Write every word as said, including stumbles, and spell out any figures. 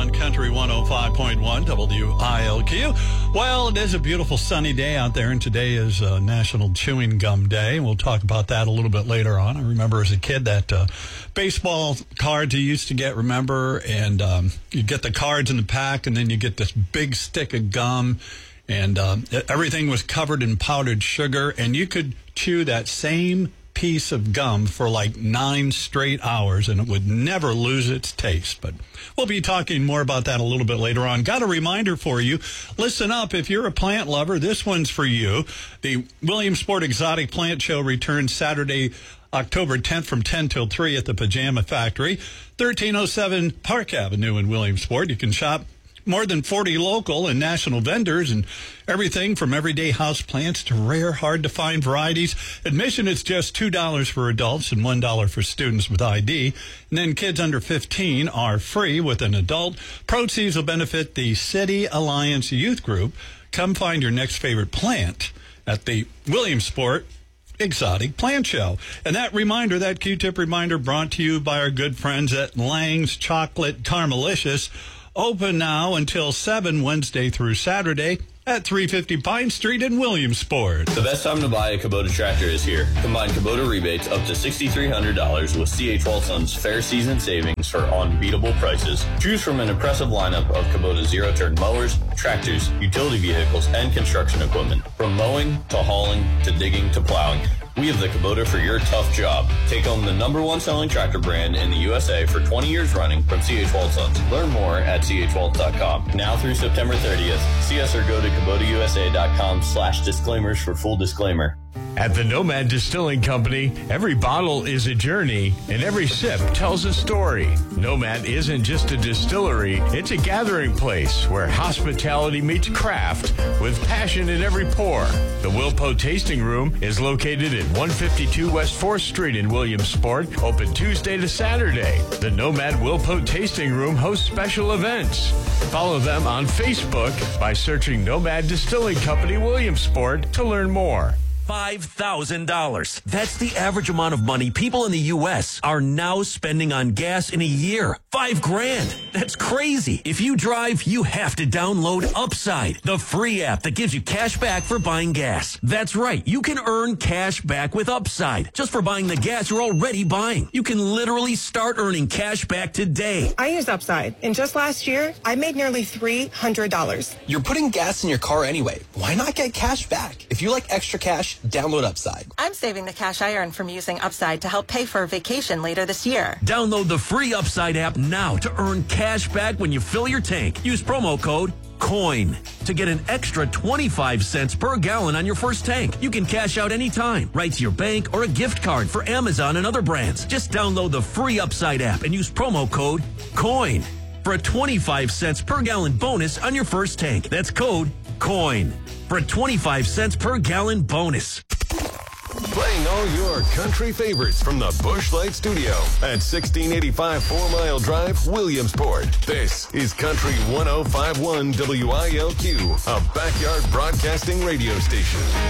on Country one oh five point one W I L Q. Well, it is a beautiful sunny day out there, and today is uh, National Chewing Gum Day. We'll talk about that a little bit later on. I remember as a kid that uh, baseball cards you used to get, remember, and um, you get the cards in the pack, and then you get this big stick of gum, and um, everything was covered in powdered sugar, and you could chew that same piece of gum for like nine straight hours, and it would never lose its taste. But we'll be talking more about that a little bit later on. Got a reminder for you. Listen up. If you're a plant lover, this one's for you. The Williamsport Exotic Plant Show returns Saturday, October tenth from ten till three at the Pajama Factory, thirteen oh seven Park Avenue in Williamsport. You can shop more than forty local and national vendors and everything from everyday house plants to rare, hard-to-find varieties. Admission is just two dollars for adults and one dollar for students with I D. And then kids under fifteen are free with an adult. Proceeds will benefit the City Alliance Youth Group. Come find your next favorite plant at the Williamsport Exotic Plant Show. And that reminder, that Q-tip reminder, brought to you by our good friends at Lang's Chocolate Caramelicious. Open now until seven, Wednesday through Saturday at three fifty Pine Street in Williamsport. The best time to buy a Kubota tractor is here. Combine Kubota rebates up to six thousand three hundred dollars with C H Walton's Fair Season Savings for unbeatable prices. Choose from an impressive lineup of Kubota zero-turn mowers, tractors, utility vehicles, and construction equipment. From mowing to hauling to digging to plowing, we have the Kubota for your tough job. Take home the number one selling tractor brand in the U S A for twenty years running from C H Waltons. Learn more at C H Waltz dot com. Now through September thirtieth. See us or go to Kubota U S A dot com slash disclaimers for full disclaimer. At the Nomad Distilling Company, every bottle is a journey and every sip tells a story. Nomad isn't just a distillery, it's a gathering place where hospitality meets craft with passion in every pour. The Wilpo Tasting Room is located at one fifty-two West fourth Street in Williamsport, open Tuesday to Saturday. The Nomad Wilpo Tasting Room hosts special events. Follow them on Facebook by searching Nomad Distilling Company Williamsport to learn more. five thousand dollars. That's the average amount of money people in the U S are now spending on gas in a year. Five grand. That's crazy. If you drive, you have to download Upside, the free app that gives you cash back for buying gas. That's right. You can earn cash back with Upside just for buying the gas you're already buying. You can literally start earning cash back today. I use Upside, and just last year, I made nearly three hundred dollars. You're putting gas in your car anyway. Why not get cash back? If you like extra cash, download Upside. I'm saving the cash I earn from using Upside to help pay for a vacation later this year. Download the free Upside app now to earn cash back when you fill your tank. Use promo code COIN to get an extra twenty-five cents per gallon on your first tank. You can cash out anytime, right to your bank or a gift card for Amazon and other brands. Just download the free Upside app and use promo code COIN for a twenty-five cents per gallon bonus on your first tank. That's code COIN for a twenty-five cents per gallon bonus. Playing all your country favorites from the Busch Light Studio at sixteen eighty-five Four Mile Drive, Williamsport. This is Country one oh five point one W I L Q, a backyard broadcasting radio station.